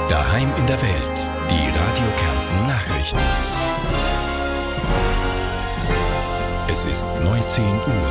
Daheim in der Welt. Die Radio Kärnten Nachrichten. Es ist 19 Uhr.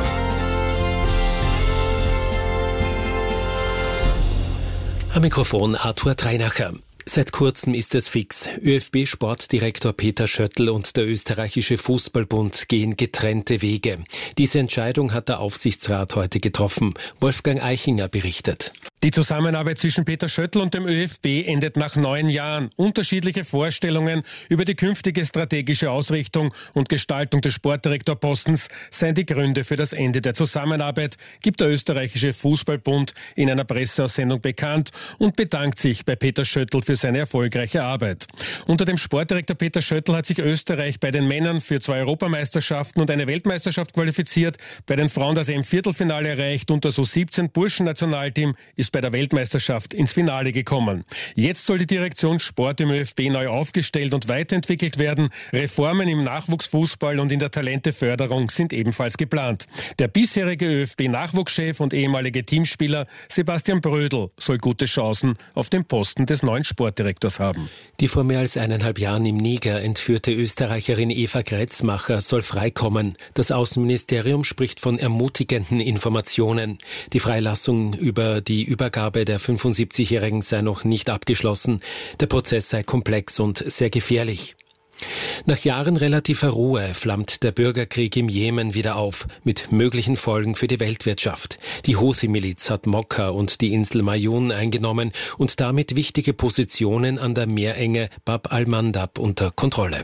Am Mikrofon Arthur Dreinacher. Seit kurzem ist es fix. ÖFB-Sportdirektor Peter Schöttl und der österreichische Fußballbund gehen getrennte Wege. Diese Entscheidung hat der Aufsichtsrat heute getroffen. Wolfgang Eichinger berichtet. Die Zusammenarbeit zwischen Peter Schöttl und dem ÖFB endet nach 9 Jahren. Unterschiedliche Vorstellungen über die künftige strategische Ausrichtung und Gestaltung des Sportdirektorpostens seien die Gründe für das Ende der Zusammenarbeit, gibt der österreichische Fußballbund in einer Presseaussendung bekannt und bedankt sich bei Peter Schöttl für seine erfolgreiche Arbeit. Unter dem Sportdirektor Peter Schöttl hat sich Österreich bei den Männern für 2 Europameisterschaften und eine Weltmeisterschaft qualifiziert, bei den Frauen das EM-Viertelfinale erreicht und das U17-Burschen-Nationalteam ist bei der Weltmeisterschaft ins Finale gekommen. Jetzt soll die Direktion Sport im ÖFB neu aufgestellt und weiterentwickelt werden. Reformen im Nachwuchsfußball und in der Talenteförderung sind ebenfalls geplant. Der bisherige ÖFB-Nachwuchschef und ehemalige Teamspieler Sebastian Brödel soll gute Chancen auf den Posten des neuen Sportdirektors haben. Die vor mehr als 1,5 Jahren im Niger entführte Österreicherin Eva Kretzmacher soll freikommen. Das Außenministerium spricht von ermutigenden Informationen. Die Freilassung über die Übergabe der 75-Jährigen sei noch nicht abgeschlossen. Der Prozess sei komplex und sehr gefährlich. Nach Jahren relativer Ruhe flammt der Bürgerkrieg im Jemen wieder auf, mit möglichen Folgen für die Weltwirtschaft. Die Houthi-Miliz hat Mokka und die Insel Mayun eingenommen und damit wichtige Positionen an der Meerenge Bab al-Mandab unter Kontrolle.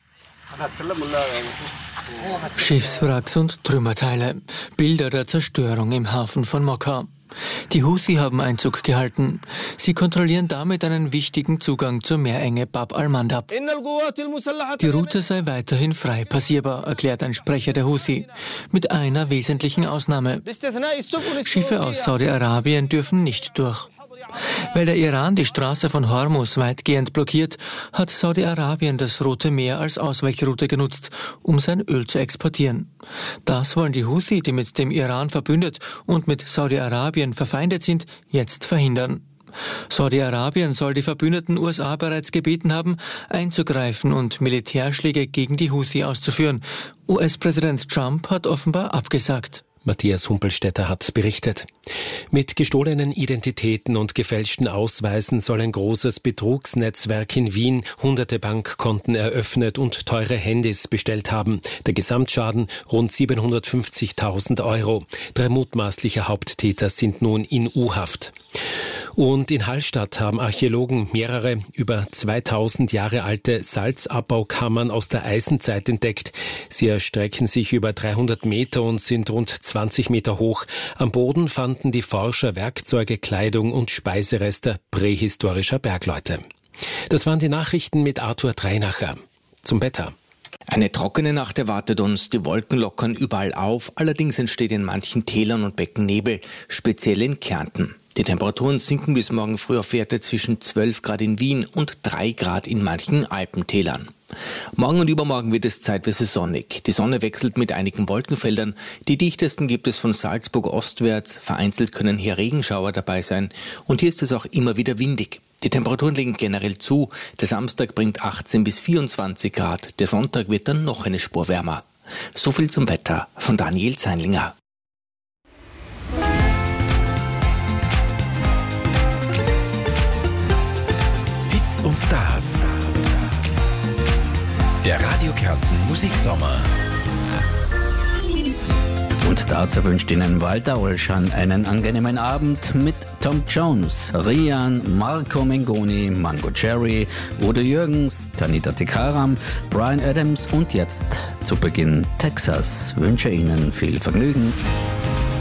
Schiffswracks und Trümmerteile, Bilder der Zerstörung im Hafen von Mokka. Die Houthi haben Einzug gehalten. Sie kontrollieren damit einen wichtigen Zugang zur Meerenge Bab al-Mandab. Die Route sei weiterhin frei passierbar, erklärt ein Sprecher der Houthi. Mit einer wesentlichen Ausnahme. Schiffe aus Saudi-Arabien dürfen nicht durch. Weil der Iran die Straße von Hormuz weitgehend blockiert, hat Saudi-Arabien das Rote Meer als Ausweichroute genutzt, um sein Öl zu exportieren. Das wollen die Houthi, die mit dem Iran verbündet und mit Saudi-Arabien verfeindet sind, jetzt verhindern. Saudi-Arabien soll die verbündeten USA bereits gebeten haben, einzugreifen und Militärschläge gegen die Houthi auszuführen. US-Präsident Trump hat offenbar abgesagt. Matthias Humpelstädter hat berichtet. Mit gestohlenen Identitäten und gefälschten Ausweisen soll ein großes Betrugsnetzwerk in Wien hunderte Bankkonten eröffnet und teure Handys bestellt haben. Der Gesamtschaden rund 750.000 €. 3 mutmaßliche Haupttäter sind nun in U-Haft. Und in Hallstatt haben Archäologen mehrere über 2000 Jahre alte Salzabbaukammern aus der Eisenzeit entdeckt. Sie erstrecken sich über 300 Meter und sind rund 20 Meter hoch. Am Boden fanden die Forscher Werkzeuge, Kleidung und Speisereste prähistorischer Bergleute. Das waren die Nachrichten mit Arthur Dreinacher. Zum Wetter. Eine trockene Nacht erwartet uns, die Wolken lockern überall auf, allerdings entsteht in manchen Tälern und Becken Nebel, speziell in Kärnten. Die Temperaturen sinken bis morgen früh auf Werte zwischen 12 Grad in Wien und 3 Grad in manchen Alpentälern. Morgen und übermorgen wird es zeitweise sonnig. Die Sonne wechselt mit einigen Wolkenfeldern. Die dichtesten gibt es von Salzburg ostwärts. Vereinzelt können hier Regenschauer dabei sein. Und hier ist es auch immer wieder windig. Die Temperaturen legen generell zu. Der Samstag bringt 18 bis 24 Grad. Der Sonntag wird dann noch eine Spur wärmer. So viel zum Wetter von Daniel Zeinlinger. Hits und Stars. Der Radio Kärnten Musiksommer. Und dazu wünscht Ihnen Walter Olschan einen angenehmen Abend mit Tom Jones, Rian, Marco Mengoni, Mango Cherry, Udo Jürgens, Tanita Tikaram, Bryan Adams und jetzt zu Beginn Texas. Wünsche Ihnen viel Vergnügen.